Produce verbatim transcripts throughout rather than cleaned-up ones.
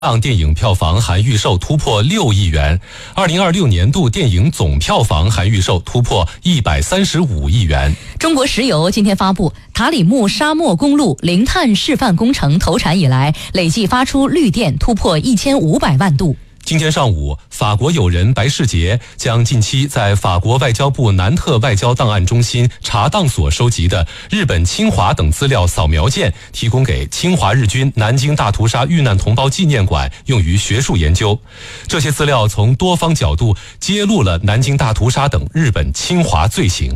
档电影票房含预售突破六亿元，二零二六年度电影总票房含预售突破一百三十五亿元。 中国石油今天发布，塔里木沙漠公路零碳示范工程投产以来，累计发出绿电突破一千五百万度。 今天上午，法国友人白世杰将近期在法国外交部南特外交档案中心查档所收集的日本侵华等资料扫描件提供给侵华日军南京大屠杀遇难同胞纪念馆，用于学术研究。这些资料从多方角度揭露了南京大屠杀等日本侵华罪行。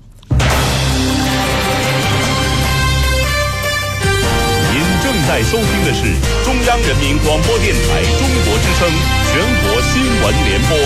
在收听的是中央人民广播电台中国之声全国新闻联播。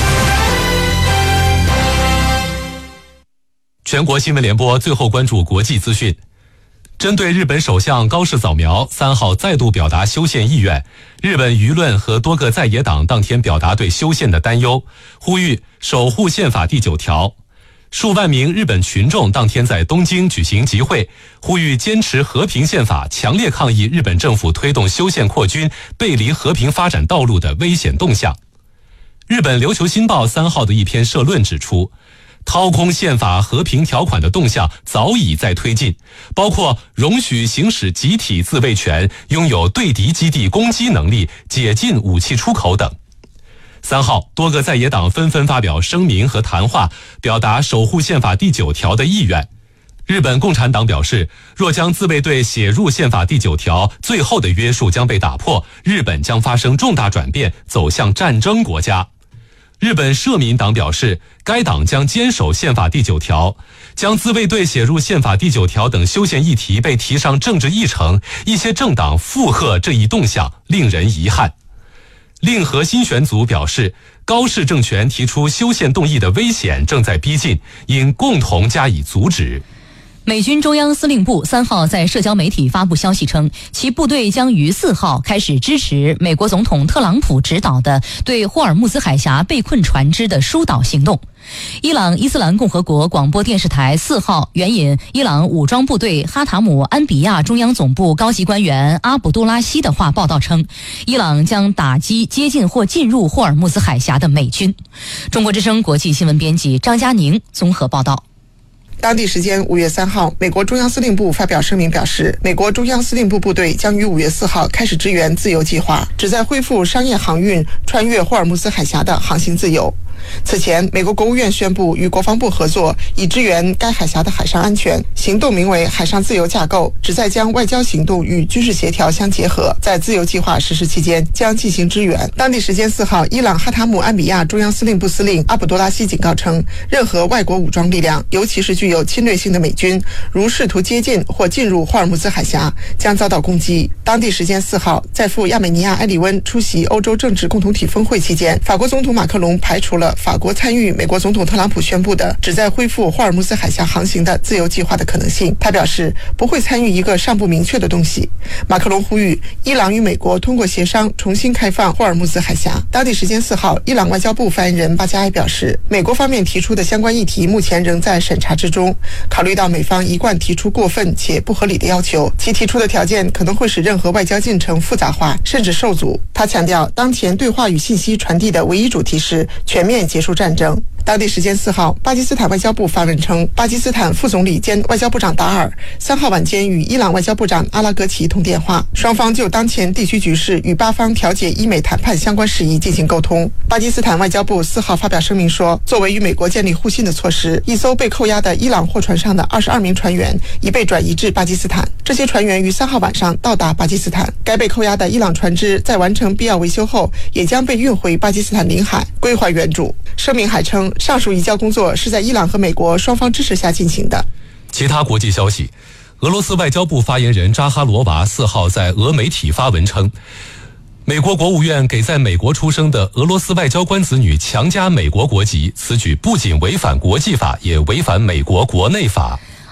全国新闻联播最后关注国际资讯。针对日本首相高市早苗三号再度表达修宪意愿，日本舆论和多个在野党当天表达对修宪的担忧，呼吁守护宪法第九条。数万名日本群众当天在东京举行集会，呼吁坚持和平宪法，强烈抗议日本政府推动修宪扩军、背离和平发展道路的危险动向。日本琉球新报三号的一篇社论指出，掏空宪法和平条款的动向早已在推进，包括容许行使集体自卫权、拥有对敌基地攻击能力、解禁武器出口等。三号，多个在野党纷纷发表声明和谈话，表达守护宪法第九条的意愿。日本共产党表示，若将自卫队写入宪法第九条，最后的约束将被打破，日本将发生重大转变，走向战争国家。日本社民党表示，该党将坚守宪法第九条，将自卫队写入宪法第九条等修宪议题被提上政治议程，一些政党附和这一动向，令人遗憾。令和新选组表示，高市政权提出修宪动议的危险正在逼近，应共同加以阻止。 美军中央司令部三号在社交媒体发布消息称，其部队将于四号开始支持美国总统特朗普指导的对霍尔木兹海峡被困船只的疏导行动。伊朗伊斯兰共和国广播电视台四号援引伊朗武装部队哈塔姆安比亚中央总部高级官员阿卜杜拉希的话报道称，伊朗将打击接近或进入霍尔木兹海峡的美军。中国之声国际新闻编辑张佳宁综合报道。 当地时间五月三号，美国中央司令部发表声明表示，美国中央司令部部队将于五月四号开始支援自由计划，旨在恢复商业航运穿越霍尔木兹海峡的航行自由。此前，美国国务院宣布与国防部合作，以支援该海峡的海上安全。行动名为海上自由架构，旨在将外交行动与军事协调相结合，在自由计划实施期间将进行支援。当地时间四号，伊朗哈塔姆安比亚中央司令部司令阿卜杜拉希警告称，任何外国武装力量，尤其是具有侵略性的美军，如试图接近或进入霍尔木兹海峡，将遭到攻击。当地时间四号，在赴亚美尼亚埃里温出席欧洲政治共同体峰会期间，法国总统马克龙排除了法国参与美国总统特朗普宣布的旨在恢复霍尔木兹海峡航行的自由计划的可能性。他表示不会参与一个尚不明确的东西。马克龙呼吁伊朗与美国通过协商重新开放霍尔木兹海峡。当地时间四号，伊朗外交部发言人巴加埃表示，美国方面提出的相关议题目前仍在审查之中，考虑到美方一贯提出过分且不合理的要求，其提出的条件可能会使任何外交进程复杂化甚至受阻。他强调，当前对话与信息传递的唯一主题是全面结束战争。当地时间四号，巴基斯坦外交部发文称，巴基斯坦副总理兼外交部长达尔三号晚间与伊朗外交部长阿拉格齐通电话，双方就当前地区局势与巴方调解伊美谈判相关事宜进行沟通。巴基斯坦外交部四号发表声明说，作为与美国建立互信的措施，一艘被扣押的伊朗货船上的二十二名船员已被转移至巴基斯坦。这些船员于三号晚上到达巴基斯坦，该被扣押的伊朗船只在完成必要维修后，也将被运回巴基斯坦领海归还原主。声明还称，上述移交工作是在伊朗和美国双方支持下进行的。 其他国际消息，俄罗斯外交部发言人扎哈罗娃四号在俄媒体发文称，美国国务院给在美国出生的俄罗斯外交官子女强加美国国籍，此举不仅违反国际法，也违反美国国内法。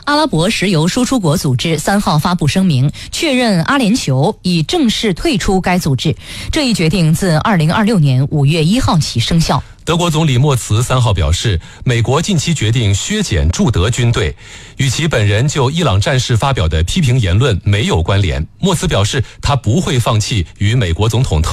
阿拉伯石油输出国组织三号发布声明，确认阿联酋已正式退出该组织。这一决定自二零二六年五月一号起生效。 德国总理默茨三号表示，美国近期决定削减驻德军队，与其本人就伊朗战事发表的批评言论没有关联。默茨表示，他不会放弃与美国总统特